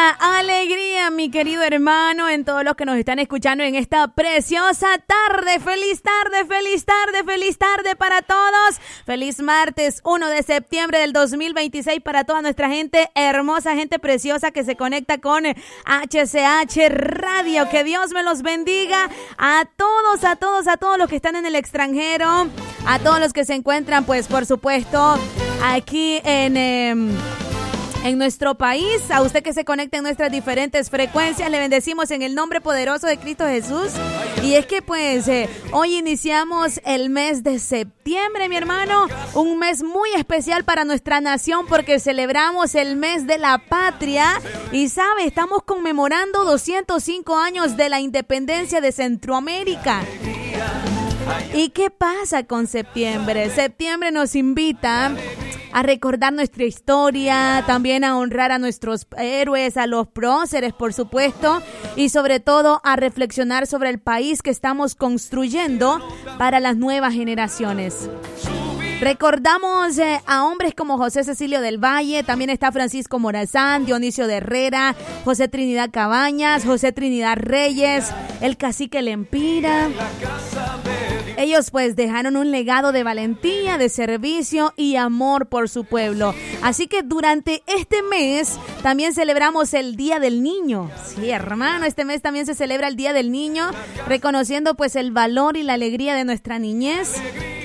alegría, mi querido hermano, en todos los que nos están escuchando en esta preciosa tarde. Feliz tarde, feliz tarde, feliz tarde para todos. Feliz martes 1 de septiembre del 2026 para toda nuestra gente hermosa, gente preciosa que se conecta con HCH Radio. Que Dios me los bendiga a todos, a todos, a todos los que están en el extranjero, a todos los que se encuentran, pues, por supuesto, aquí en nuestro país, a usted que se conecta en nuestras diferentes frecuencias, le bendecimos en el nombre poderoso de Cristo Jesús. Y es que pues hoy iniciamos el mes de septiembre, mi hermano, un mes muy especial para nuestra nación porque celebramos el mes de la patria y sabe, estamos conmemorando 205 años de la independencia de Centroamérica. ¿Y qué pasa con septiembre? Septiembre nos invita a recordar nuestra historia, también a honrar a nuestros héroes, a los próceres, por supuesto, y sobre todo a reflexionar sobre el país que estamos construyendo para las nuevas generaciones. Recordamos a hombres como José Cecilio del Valle, también está Francisco Morazán, Dionisio de Herrera, José Trinidad Cabañas, José Trinidad Reyes, el cacique Lempira. Ellos pues dejaron un legado de valentía, de servicio y amor por su pueblo. Así que durante este mes también celebramos el Día del Niño. Sí, hermano, este mes también se celebra el Día del Niño, reconociendo pues el valor y la alegría de nuestra niñez.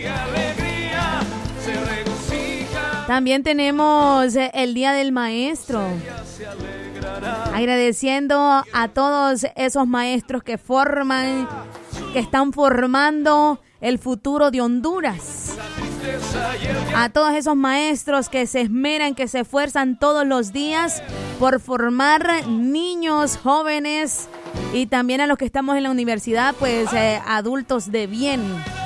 También tenemos el Día del Maestro, agradeciendo a todos esos maestros que forman, que están formando el futuro de Honduras. A todos esos maestros que se esmeran, que se esfuerzan todos los días por formar niños, jóvenes y también a los que estamos en la universidad, pues adultos de bien.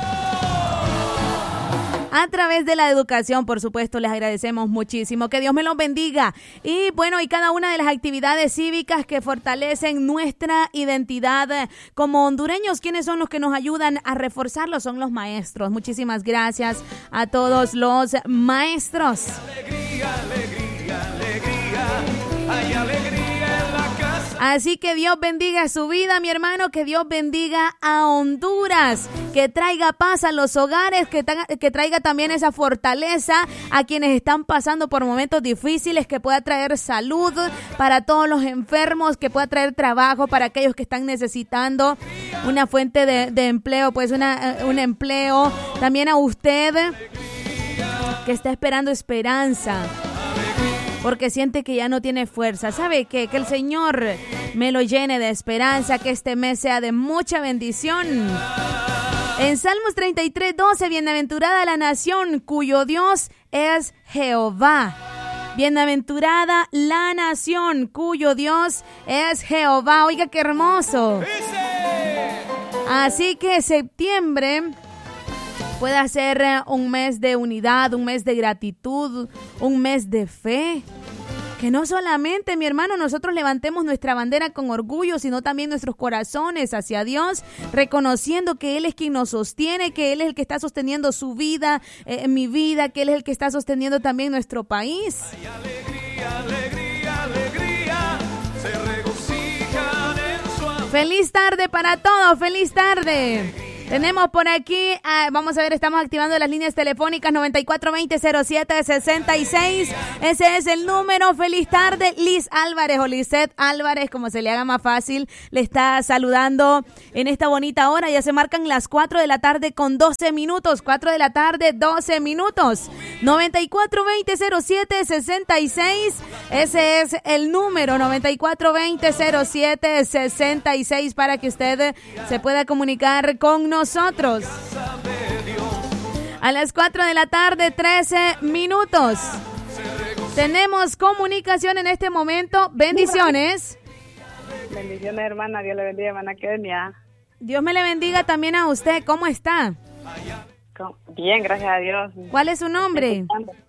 A través de la educación, por supuesto, les agradecemos muchísimo. Que Dios me los bendiga. Y bueno, y cada una de las actividades cívicas que fortalecen nuestra identidad como hondureños, ¿quiénes son los que nos ayudan a reforzarlo? Son los maestros. Muchísimas gracias a todos los maestros. Alegría, alegría, alegría. Hay alegría en la casa. Así que Dios bendiga su vida, mi hermano, que Dios bendiga a Honduras, que traiga paz a los hogares, que traiga también esa fortaleza a quienes están pasando por momentos difíciles, que pueda traer salud para todos los enfermos, que pueda traer trabajo para aquellos que están necesitando una fuente de empleo, pues un empleo. También a usted que está esperando esperanza, porque siente que ya no tiene fuerza. ¿Sabe qué? Que el Señor me lo llene de esperanza, que este mes sea de mucha bendición. En Salmos 33:12, bienaventurada la nación cuyo Dios es Jehová. Bienaventurada la nación cuyo Dios es Jehová. Oiga, qué hermoso. Así que septiembre puede ser un mes de unidad, un mes de gratitud, un mes de fe. Que no solamente, mi hermano, nosotros levantemos nuestra bandera con orgullo, sino también nuestros corazones hacia Dios, reconociendo que Él es quien nos sostiene, que Él es el que está sosteniendo su vida, mi vida, que Él es el que está sosteniendo también nuestro país. Hay alegría, alegría, alegría, se regocijan en su amor. Feliz tarde para todos, feliz tarde. Tenemos por aquí, vamos a ver, estamos activando las líneas telefónicas 9420-0766. Ese es el número. Feliz tarde. Liz Álvarez o Lisette Álvarez, como se le haga más fácil, le está saludando en esta bonita hora. Ya se marcan las 4 de la tarde con 12 minutos. 4 de la tarde, 12 minutos. 9420-0766. Ese es el número, 9420-0766, para que usted se pueda comunicar con nosotros. A las 4 de la tarde, 13 minutos. Tenemos comunicación en este momento. Bendiciones. Bendiciones, hermana. Dios le bendiga, hermana Kenia. Dios me le bendiga también a usted. ¿Cómo está? Bien, gracias a Dios. ¿Cuál es su nombre?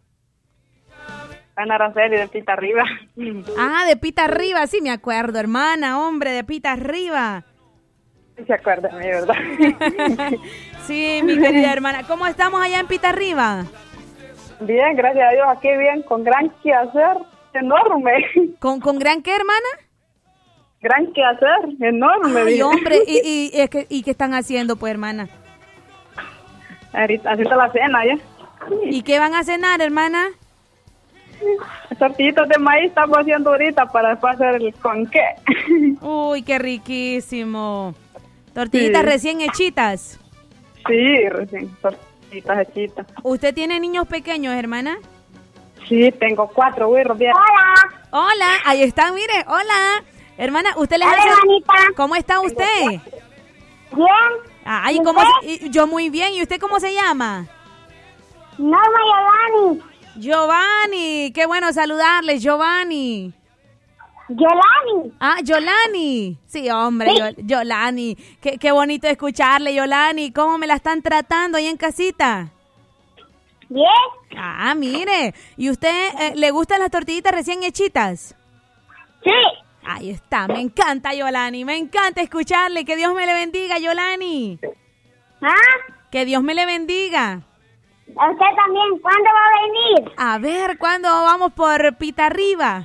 Ana Araceli, de Pita Arriba. Ah, de Pita Arriba. Sí, me acuerdo, hermana. Hombre, de Pita Arriba. Se acuerda de mí, ¿verdad? Sí, mi querida hermana. ¿Cómo estamos allá en Pita Arriba? Bien, gracias a Dios. Aquí bien, con gran quehacer. enorme. ¿Con gran qué, hermana? Gran quehacer, enorme. Ay, dije. hombre, ¿y qué están haciendo, pues, hermana? Ahorita haciendo la cena ya. ¿Y qué van a cenar, hermana? Tortillitas de maíz estamos haciendo ahorita para después hacer el con qué. Uy, qué riquísimo. Tortillitas Sí. recién hechitas. Sí, recién, tortillitas hechitas. ¿Usted tiene niños pequeños, hermana? Sí, tengo 4 güiros. Bien. Hola, ahí está, mire, hola. Hermana, ¿usted les Hola, hace... hermanita. ¿Cómo está usted? Bien. Ay, ¿Y ¿cómo usted? yo muy bien. ¿Y usted cómo se llama? Norma Giovanni. Giovanni. Qué bueno saludarle, Giovanni. Yolani. Ah, Yolani. Sí, hombre, Sí. Yolani. Qué bonito escucharle, Yolani. ¿Cómo me la están tratando ahí en casita? Bien. Ah, mire. ¿Y usted le gustan las tortillitas recién hechitas? Sí. Ahí está, me encanta, Yolani. Me encanta escucharle. Que Dios me le bendiga, Yolani. ¿Ah? Que Dios me le bendiga. ¿A usted también? ¿Cuándo va a venir? A ver, ¿cuándo vamos por Pita Arriba?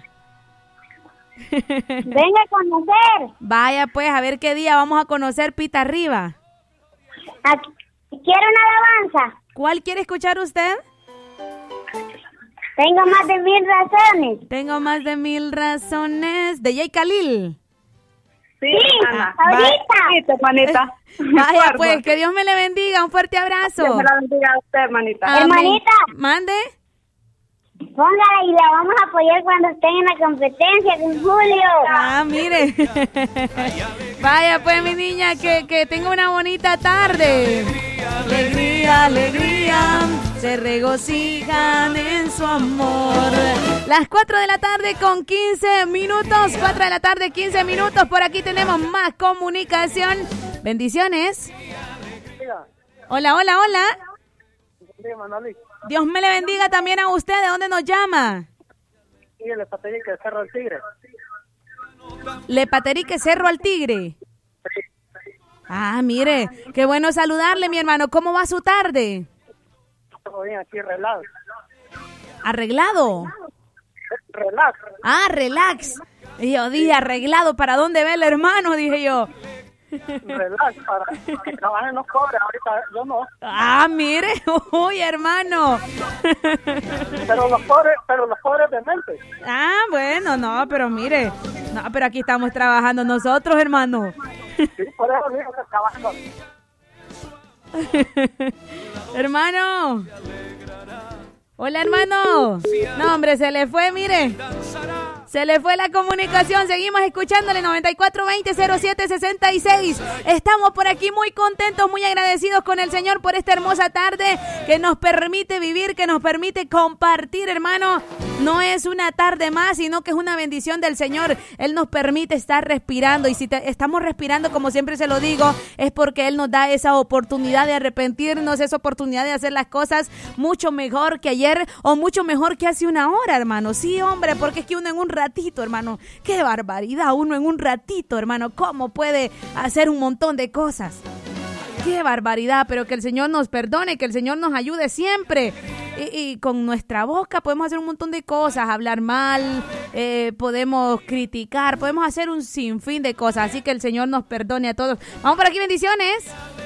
Venga a conocer. Vaya, pues, a ver qué día vamos a conocer Pita Arriba. Aquí. Quiero una alabanza. ¿Cuál quiere escuchar usted? Tengo más de 1000 razones. Tengo más de 1000 razones. De Jay Khalil. Sí, Sí, hermana. ahorita. Hermanita. Vaya, Fuerza. pues, que Dios me le bendiga. Un fuerte abrazo. Dios me la bendiga a usted, hermanita. Amén. Hermanita. Mande. Póngala y la vamos a apoyar cuando estén en la competencia con Julio. Ah, mire. Vaya, pues, mi niña, que tenga una bonita tarde. Alegría, alegría, se regocijan en su amor. Las 4 de la tarde con 15 minutos. 4 de la tarde, 15 minutos. Por aquí tenemos más comunicación. Bendiciones. Hola, hola, hola. Dios me le bendiga también a usted. ¿De dónde nos llama? Y el Paterique de Cerro del Tigre. Le Paterique Cerro al Tigre. Ah, mire, qué bueno saludarle, mi hermano. ¿Cómo va su tarde? Todo bien aquí, relax. ¿Arreglado? Relax. Ah, relax. Y yo dije, arreglado, ¿para dónde ve el hermano? Dije yo. Relax, para que trabajen los pobres. Ahorita yo no. Ah, mire, uy, hermano. Pero los pobres de mente. Ah, bueno, no, pero mire. No, pero aquí estamos trabajando nosotros, hermano. Sí, por eso digo que trabajan Hermano. Hola, hermano. No, hombre, se le fue, mire. Se le fue la comunicación. Seguimos escuchándole 9420-0766. Estamos por aquí muy contentos, muy agradecidos con el Señor por esta hermosa tarde que nos permite vivir, que nos permite compartir, hermano. No es una tarde más, sino que es una bendición del Señor. Él nos permite estar respirando. Y si estamos respirando, como siempre se lo digo, es porque Él nos da esa oportunidad de arrepentirnos, esa oportunidad de hacer las cosas mucho mejor que ayer o mucho mejor que hace una hora, hermano. Sí, hombre, porque es que uno en un ratito, hermano, qué barbaridad, uno en un ratito, hermano, ¿cómo puede hacer un montón de cosas? Qué barbaridad, pero que el Señor nos perdone, que el Señor nos ayude siempre. Y con nuestra boca podemos hacer un montón de cosas, hablar mal, podemos criticar, podemos hacer un sinfín de cosas. Así que el Señor nos perdone a todos. Vamos por aquí, bendiciones.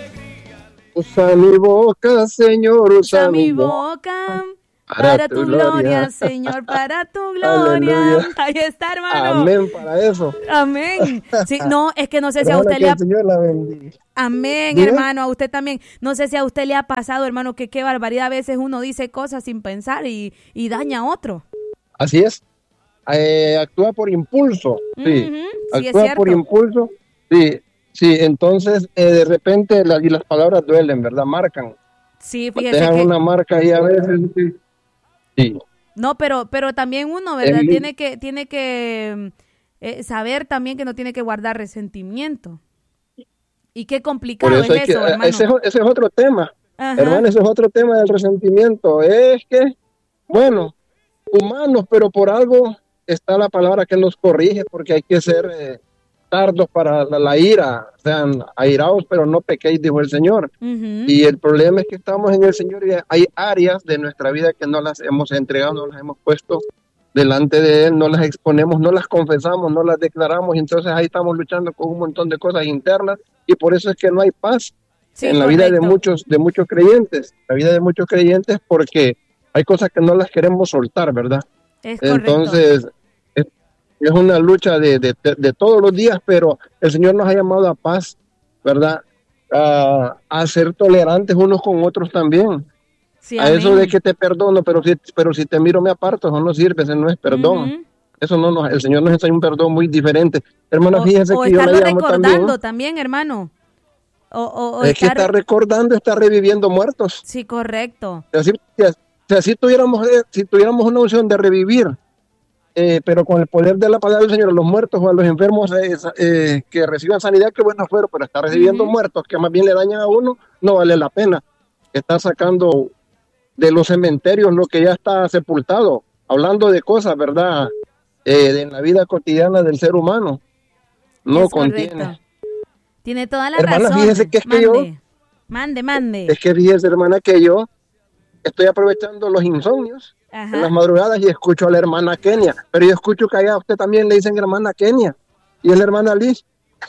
Usa mi boca, Señor, Usa mi boca para tu gloria, Señor, para tu gloria. Aleluya. Ahí está, hermano. Amén para eso. Amén. Sí, no, es que no sé si a Hermana, usted que le ha... el Señor la bendiga. Amén, ¿Dime? hermano, a usted también. No sé si a usted le ha pasado, hermano, que qué barbaridad. A veces uno dice cosas sin pensar y daña a otro. Así es. Actúa por impulso. Sí. Ujú, sí, es Actúa cierto. por impulso. Sí. Sí, entonces de repente y las palabras duelen, ¿verdad? Marcan. Sí, fíjese Dejan que... una marca ahí a veces. Sí. Sí. No, pero también uno, ¿verdad? Es Tiene que saber también que no tiene que guardar resentimiento. Y qué complicado Por eso es eso, hermano. ese es otro tema. Ajá. Hermano, ese es otro tema del resentimiento. Es que, bueno, humanos, pero por algo está la palabra que nos corrige, porque hay que ser tardos para la ira. O sea, airaos, pero no pequéis, dijo el Señor. Ujú. Y el problema es que estamos en el Señor y hay áreas de nuestra vida que no las hemos entregado, no las hemos puesto delante de Él, no las exponemos, no las confesamos, no las declaramos, y entonces ahí estamos luchando con un montón de cosas internas, y por eso es que no hay paz en la vida de muchos creyentes, porque hay cosas que no las queremos soltar, ¿verdad? Entonces, es una lucha de todos los días, pero el Señor nos ha llamado a paz, ¿verdad? A ser tolerantes unos con otros también. Sí, a eso de que te perdono, pero si te miro me aparto, eso no sirve, ese no es perdón. Eso no, el Señor nos enseña un perdón muy diferente. Hermana, fíjese que yo le llamo recordando también, hermano. Es que está recordando, está reviviendo muertos. Sí, correcto. Si tuviéramos una opción de revivir, pero con el poder de la palabra del Señor, a los muertos o a los enfermos que reciban sanidad, que bueno fuera, pero estar recibiendo muertos que más bien le dañan a uno, no vale la pena. Estar sacando de los cementerios lo que ya está sepultado, hablando de cosas, ¿verdad? En la vida cotidiana del ser humano. No contiene. Tiene toda la hermana, razón. Fíjese que es que Mande. Es que fíjese, hermana, que yo estoy aprovechando los insomnios en las madrugadas y escucho a la hermana Kenia, pero yo escucho que allá a usted también le dicen hermana Kenia y es la hermana Liz.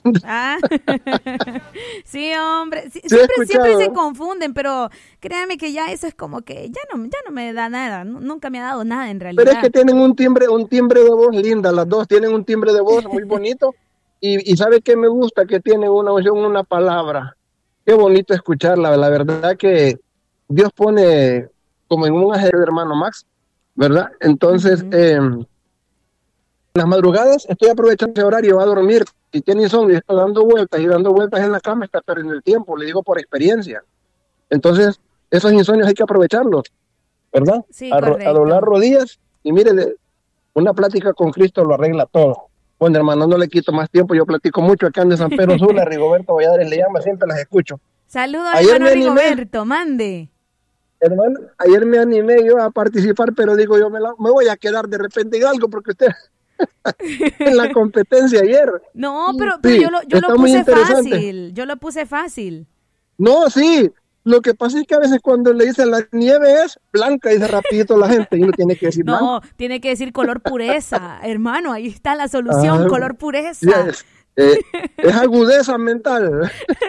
Sí, hombre, siempre se confunden, pero créame que ya eso es como que ya no me da nada, nunca me ha dado nada en realidad. Pero es que tienen un timbre de voz linda, las dos tienen un timbre de voz muy bonito y ¿sabe qué me gusta? Que tienen una palabra, qué bonito escucharla, la verdad que Dios pone como en un ajedrez, hermano Max, ¿verdad? Entonces, en las madrugadas estoy aprovechando ese horario, va a dormir. Si tiene insomnio y está dando vueltas en la cama, está perdiendo el tiempo, le digo por experiencia. Entonces, esos insomnios hay que aprovecharlos, ¿verdad? Sí, a doblar rodillas y mire, una plática con Cristo lo arregla todo. Bueno, hermano, no le quito más tiempo, yo platico mucho acá en San Pedro Sula, Rigoberto Valladares le llama, siempre las escucho. Saludos a hermano Rigoberto, mande. Hermano, ayer me animé yo a participar, pero digo yo me voy a quedar de repente en algo porque usted en la competencia ayer. No, pero yo lo puse fácil. Yo lo puse fácil. No, sí. Lo que pasa es que a veces cuando le dicen la nieve es blanca, dice rapidito la gente y uno tiene que decir blanco. No, tiene que decir color pureza. Hermano, ahí está la solución, color pureza. Es agudeza mental.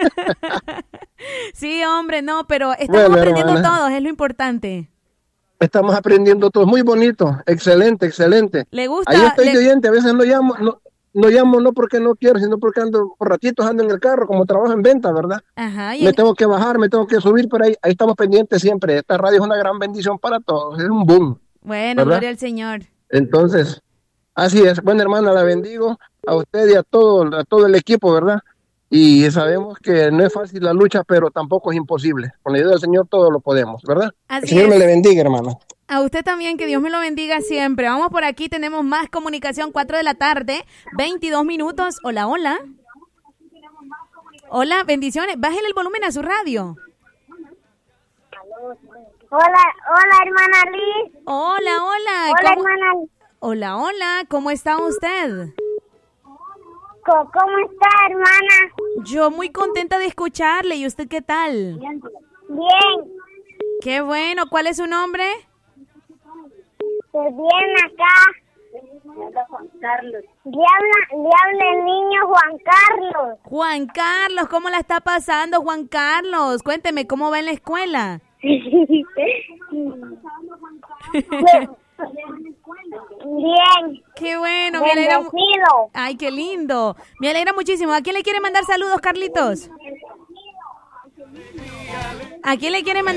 Sí, hombre, no, pero estamos aprendiendo todos, es lo importante. Estamos aprendiendo todos, muy bonito, excelente. ¿Le gusta? Ahí estoy de oyente, a veces no llamo no porque no quiero, sino porque por ratitos ando en el carro, como trabajo en venta, ¿verdad? Ajá. Me tengo que bajar, me tengo que subir, pero ahí estamos pendientes siempre. Esta radio es una gran bendición para todos, es un boom. Bueno, ¿verdad? Gloria al Señor. Entonces, así es. Bueno, hermana, la bendigo a usted y a todo el equipo, ¿verdad? Y sabemos que no es fácil la lucha, pero tampoco es imposible. Con la ayuda del Señor todo lo podemos, ¿verdad? Así el Señor me le bendiga, hermana. A usted también, que Dios me lo bendiga siempre. Vamos por aquí, tenemos más comunicación, 4 de la tarde, 22 minutos. Hola. Hola, bendiciones. Bájale el volumen a su radio. Hola, hermana Liz. Hola. Hola, hermana Liz. Hola, ¿cómo está usted? ¿Cómo está, hermana? Yo muy contenta de escucharle. ¿Y usted qué tal? Bien. Qué bueno. ¿Cuál es su nombre? Pues bien, acá. Juan Carlos. Le habla el niño Juan Carlos. Juan Carlos, ¿cómo la está pasando, Juan Carlos? Cuénteme, ¿cómo va en la escuela? Bien. Qué bueno, me alegra. Ay, qué lindo. Me alegra muchísimo. ¿A quién le quiere mandar saludos, Carlitos? ¿A quién le quiere mandar